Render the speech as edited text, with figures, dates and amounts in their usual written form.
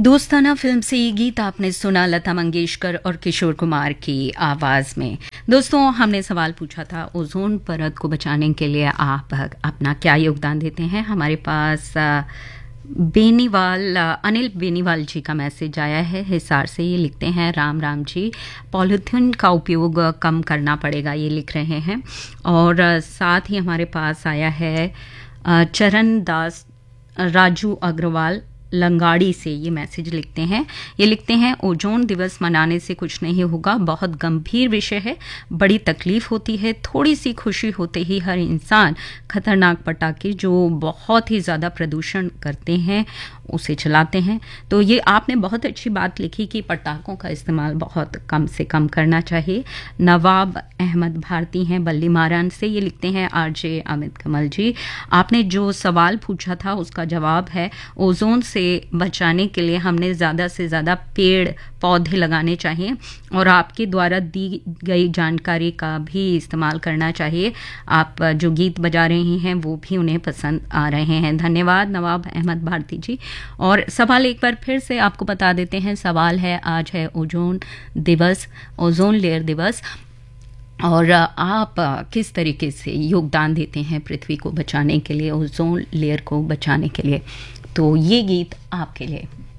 दोस्ताना फिल्म से ये गीत आपने सुना लता मंगेशकर और किशोर कुमार की आवाज़ में। दोस्तों, हमने सवाल पूछा था ओजोन परत को बचाने के लिए आप अपना क्या योगदान देते हैं। हमारे पास अनिल बेनीवाल जी का मैसेज आया है हिसार से। ये लिखते हैं, राम राम जी, पॉलीथीन का उपयोग कम करना पड़ेगा, ये लिख रहे हैं। और साथ ही हमारे पास आया है चरण दास राजू अग्रवाल लंगाड़ी से। ये मैसेज लिखते हैं, ओजोन दिवस मनाने से कुछ नहीं होगा, बहुत गंभीर विषय है, बड़ी तकलीफ होती है, थोड़ी सी खुशी होते ही हर इंसान खतरनाक पटाखे जो बहुत ही ज़्यादा प्रदूषण करते हैं उसे चलाते हैं। तो ये आपने बहुत अच्छी बात लिखी कि पटाखों का इस्तेमाल बहुत कम से कम करना चाहिए। नवाब अहमद भारती हैं बल्ली मारान से। ये लिखते हैं, आरजे अमित कमल जी, आपने जो सवाल पूछा था उसका जवाब है ओजोन से बचाने के लिए हमने ज़्यादा से ज़्यादा पेड़ पौधे लगाने चाहिए और आपके द्वारा दी गई जानकारी का भी इस्तेमाल करना चाहिए। आप जो गीत बजा रहे हैं वो भी उन्हें पसंद आ रहे हैं। धन्यवाद नवाब अहमद भारती जी। और सवाल एक बार फिर से आपको बता देते हैं। सवाल है, आज है ओजोन दिवस, ओजोन लेयर दिवस, और आप किस तरीके से योगदान देते हैं पृथ्वी को बचाने के लिए, ओजोन लेयर को बचाने के लिए। तो ये गीत आपके लिए।